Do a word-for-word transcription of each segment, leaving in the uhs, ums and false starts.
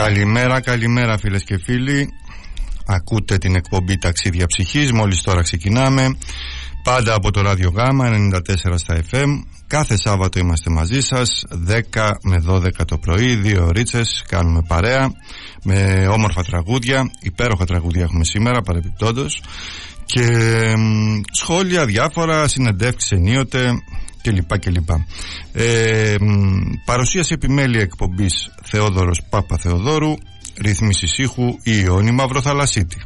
Καλημέρα, καλημέρα φίλες και φίλοι. Ακούτε την εκπομπή Ταξίδια Ψυχής. Μόλις τώρα ξεκινάμε. Πάντα από το Ράδιο Γάμα ενενήντα τέσσερα στα εφ εμ. Κάθε Σάββατο είμαστε μαζί σας δέκα με δώδεκα το πρωί. Δύο ωρίτσες κάνουμε παρέα με όμορφα τραγούδια. Υπέροχα τραγούδια έχουμε σήμερα παρεπιπτόντως. Και μ, σχόλια διάφορα, συνεντεύξεις ενίοτε κλπ. κλπ. Ε, μ, παρουσίαση επιμέλεια εκπομπής Θεόδωρος Παπαθεοδόρου. Ρύθμισης ήχου η Ιόνη Μαυροθαλασσίτη.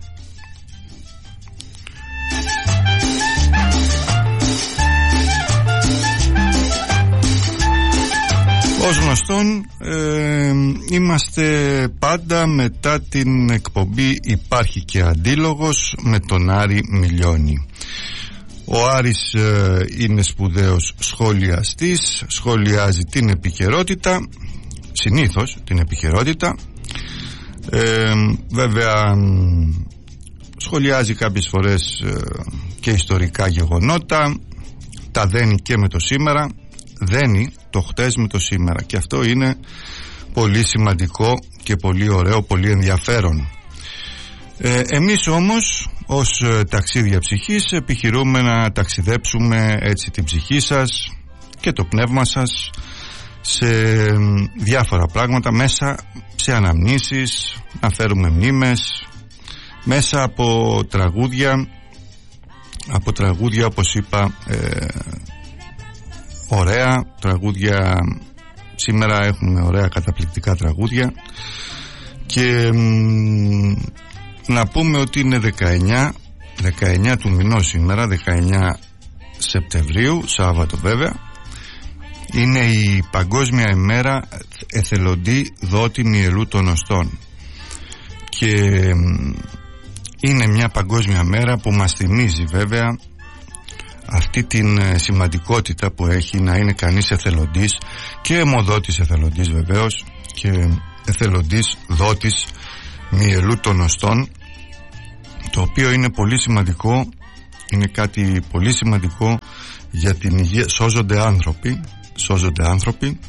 Ως γνωστόν, ε, είμαστε πάντα μετά την εκπομπή Υπάρχει και Αντίλογος με τον Άρη Μιλιώνη. Ο Άρης ε, είναι σπουδαίος σχολιαστής, σχολιάζει την επικαιρότητα, συνήθως την επικαιρότητα. Ε, βέβαια σχολιάζει κάποιες φορές ε, και ιστορικά γεγονότα, τα δένει και με το σήμερα, δένει το χτες με το σήμερα, και αυτό είναι πολύ σημαντικό και πολύ ωραίο, πολύ ενδιαφέρον. ε, Εμείς όμως ως ε, Ταξίδια Ψυχής επιχειρούμε να ταξιδέψουμε έτσι την ψυχή σας και το πνεύμα σας σε διάφορα πράγματα, μέσα σε αναμνήσεις, να φέρουμε μνήμες, μέσα από τραγούδια, από τραγούδια όπως είπα, ε, ωραία τραγούδια. Σήμερα έχουμε ωραία καταπληκτικά τραγούδια. Και μ, να πούμε ότι είναι δεκαεννιά, δεκαεννιά του μηνός σήμερα, δεκαεννιά Σεπτεμβρίου, Σάββατο βέβαια. Είναι η Παγκόσμια ημέρα εθελοντή δότη μυελού των οστών. Και μ, είναι μια παγκόσμια μέρα που μας θυμίζει βέβαια αυτή την σημαντικότητα που έχει να είναι κανείς εθελοντής και αιμοδότης εθελοντής βεβαίως, και εθελοντής δότης μυελού των οστών, το οποίο είναι πολύ σημαντικό, είναι κάτι πολύ σημαντικό για την υγεία. Σώζονται άνθρωποι, σώζονται άνθρωποι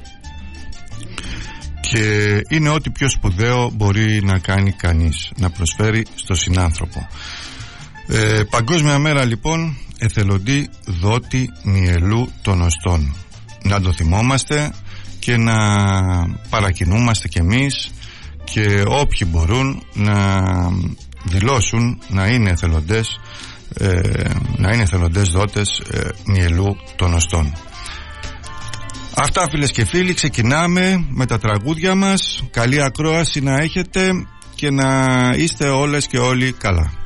και είναι ό,τι πιο σπουδαίο μπορεί να κάνει κανείς, να προσφέρει στο συνάνθρωπο. ε, Παγκόσμια μέρα λοιπόν εθελοντή δότη μυελού των οστών. Να το θυμόμαστε και να παρακινούμαστε κι εμείς και όποιοι μπορούν να δηλώσουν να είναι εθελοντές, ε, να είναι εθελοντές δότες ε, μυελού των οστών. Αυτά φίλες και φίλοι, ξεκινάμε με τα τραγούδια μας. Καλή ακρόαση να έχετε και να είστε όλες και όλοι καλά.